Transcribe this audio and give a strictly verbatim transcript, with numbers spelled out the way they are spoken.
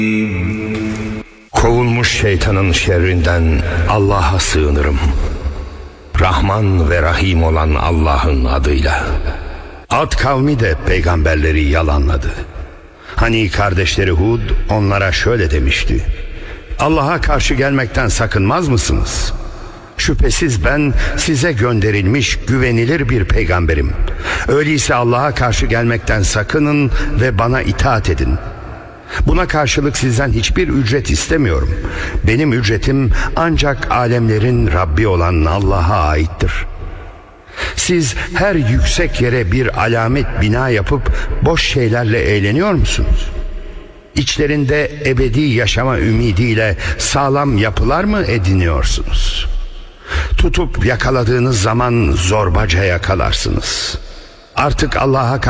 Kovulmuş şeytanın şerrinden Allah'a sığınırım. Rahman ve Rahim olan Allah'ın adıyla. Ad kavmi de peygamberleri yalanladı. Hani kardeşleri Hud onlara şöyle demişti: Allah'a karşı gelmekten sakınmaz mısınız? Şüphesiz ben size gönderilmiş güvenilir bir peygamberim. Öyleyse Allah'a karşı gelmekten sakının ve bana itaat edin. Buna karşılık sizden hiçbir ücret istemiyorum. Benim ücretim ancak alemlerin Rabbi olan Allah'a aittir. Siz her yüksek yere bir alamet bina yapıp boş şeylerle eğleniyor musunuz? İçlerinde ebedi yaşama ümidiyle sağlam yapılar mı ediniyorsunuz? Tutup yakaladığınız zaman zorbaca yakalarsınız. Artık Allah'a